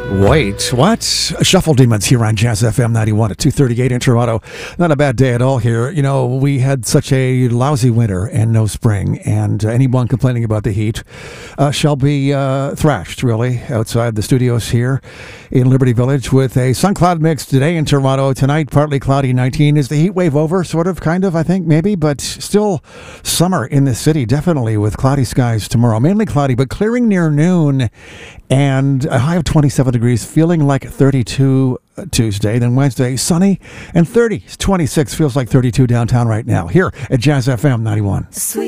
Wait, what? Shuffle Demons here on Jazz FM 91 at 2:38 in Toronto. Not a bad day at all here. You know, we had such a lousy winter and no spring, and anyone complaining about the heat shall be thrashed, really, outside the studios here in Liberty Village with a sun-cloud mix today in Toronto. Tonight, partly cloudy, 19. Is the heat wave over? Sort of, kind of, I think, maybe, but still summer in the city, definitely, with cloudy skies tomorrow. Mainly cloudy, but clearing near noon, and a high of 27 degrees, feeling like 32 Tuesday. Then Wednesday, sunny and 30. 26 feels like 32 downtown right now. Here at Jazz FM 91.